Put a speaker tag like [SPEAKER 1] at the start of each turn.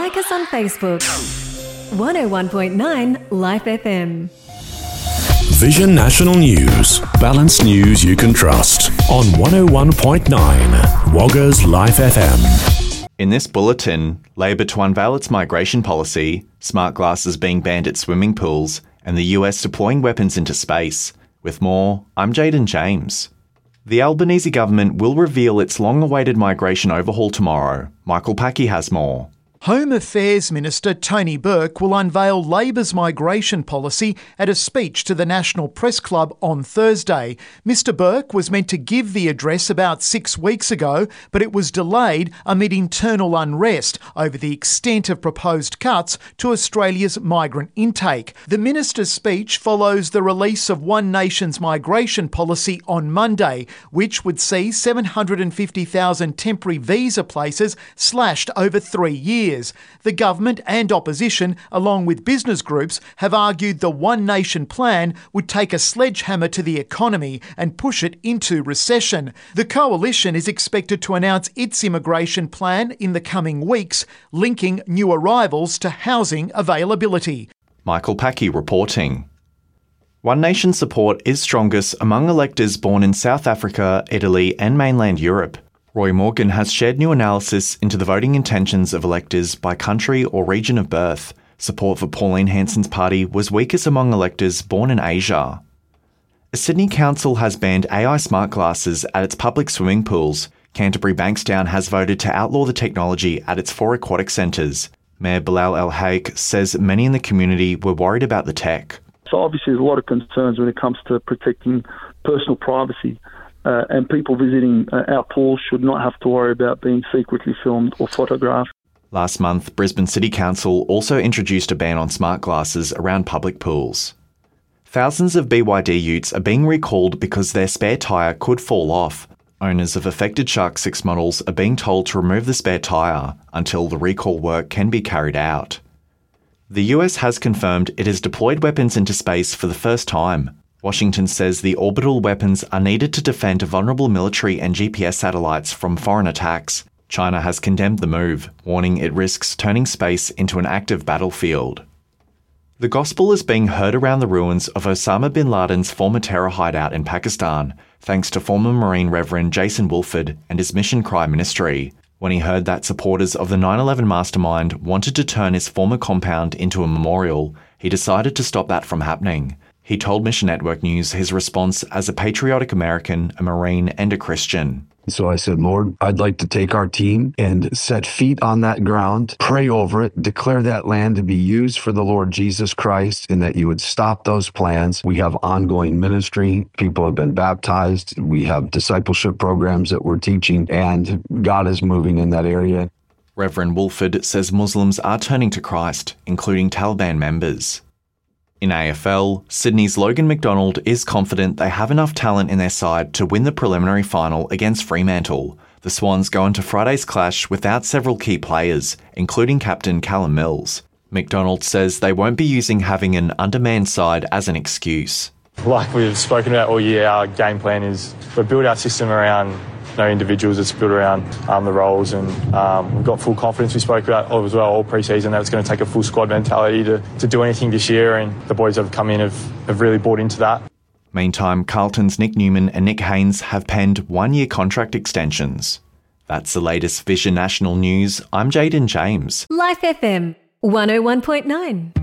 [SPEAKER 1] Like us on Facebook. 101.9 Life FM.
[SPEAKER 2] Vision National News. Balanced news you can trust. On 101.9 Wagga's Life FM.
[SPEAKER 3] In this bulletin, Labor to unveil its migration policy, smart glasses being banned at swimming pools, and the US deploying weapons into space. With more, I'm Jaden James. The Albanese government will reveal its long-awaited migration overhaul tomorrow. Michael Packy has more.
[SPEAKER 4] Home Affairs Minister Tony Burke will unveil Labor's migration policy at a speech to the National Press Club on Thursday. Mr Burke was meant to give the address about 6 weeks ago, but it was delayed amid internal unrest over the extent of proposed cuts to Australia's migrant intake. The minister's speech follows the release of One Nation's migration policy on Monday, which would see 750,000 temporary visa places slashed over 3 years. The government and opposition, along with business groups, have argued the One Nation plan would take a sledgehammer to the economy and push it into recession. The coalition is expected to announce its immigration plan in the coming weeks, linking new arrivals to housing availability.
[SPEAKER 3] Michael Packy reporting. One Nation support is strongest among electors born in South Africa, Italy and mainland Europe. Roy Morgan has shared new analysis into the voting intentions of electors by country or region of birth. Support for Pauline Hanson's party was weakest among electors born in Asia. A Sydney council has banned AI smart glasses at its public swimming pools. Canterbury Bankstown has voted to outlaw the technology at its 4 aquatic centres. Mayor Bilal El Haik says many in the community were worried about the tech.
[SPEAKER 5] So obviously there's a lot of concerns when it comes to protecting personal privacy. And people visiting our pools should not have to worry about being secretly filmed or photographed.
[SPEAKER 3] Last month, Brisbane City Council also introduced a ban on smart glasses around public pools. Thousands of BYD utes are being recalled because their spare tyre could fall off. Owners of affected Shark 6 models are being told to remove the spare tyre until the recall work can be carried out. The US has confirmed it has deployed weapons into space for the first time. Washington says the orbital weapons are needed to defend vulnerable military and GPS satellites from foreign attacks. China has condemned the move, warning it risks turning space into an active battlefield. The gospel is being heard around the ruins of Osama bin Laden's former terror hideout in Pakistan, thanks to former Marine Reverend Jason Wolford and his Mission Cry ministry. When he heard that supporters of the 9/11 mastermind wanted to turn his former compound into a memorial, he decided to stop that from happening. He told Mission Network News his response as a patriotic American, a Marine and a Christian.
[SPEAKER 6] So I said, Lord, I'd like to take our team and set feet on that ground, pray over it, declare that land to be used for the Lord Jesus Christ, and that you would stop those plans. We have ongoing ministry. People have been baptized. We have discipleship programs that we're teaching, and God is moving in that area.
[SPEAKER 3] Reverend Wolford says Muslims are turning to Christ, including Taliban members. In AFL, Sydney's Logan McDonald is confident they have enough talent in their side to win the preliminary final against Fremantle. The Swans go into Friday's clash without several key players, including captain Callum Mills. McDonald says they won't be using having an undermanned side as an excuse.
[SPEAKER 7] Like we've spoken about all year, our game plan is we build our system around individuals. It's built around the roles, and we've got full confidence. We spoke about as well all pre-season that it's going to take a full squad mentality to do anything this year, and the boys that have come in have really bought into that.
[SPEAKER 3] Meantime, Carlton's Nick Newman and Nick Haynes have penned 1-year contract extensions. That's the latest Vision National News. I'm Jaden James.
[SPEAKER 1] Life FM 101.9.